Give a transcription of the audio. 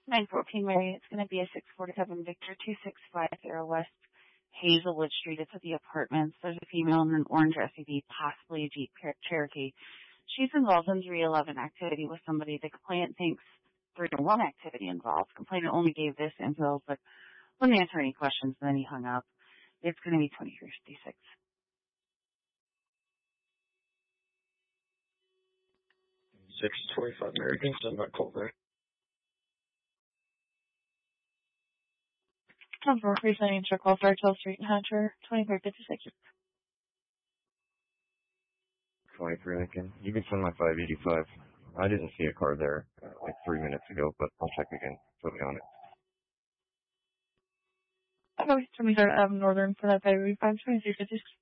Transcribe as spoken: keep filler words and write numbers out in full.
nine fourteen Mary, it's going to be a six forty-seven Victor two six five zero West Hazelwood Street. It's at the apartments. There's a female in an orange S U V, possibly a Jeep Cherokee. She's involved in three eleven activity with somebody. The complainant thinks three oh one activity involved. Complainant only gave this info, but wouldn't answer any questions, and then he hung up. It's going to be twenty-three fifty-six. six twenty-five American, send back call back. Number presenting Circle, Fairchild Street, Hatcher, twenty-three fifty-six. twenty-three Lincoln. You can send my five eighty-five. I didn't see a car there uh, like three minutes ago, but I'll check again. Put me on it. Okay, twenty-third Avenue Northern for that five eighty-five, twenty-three fifty-six.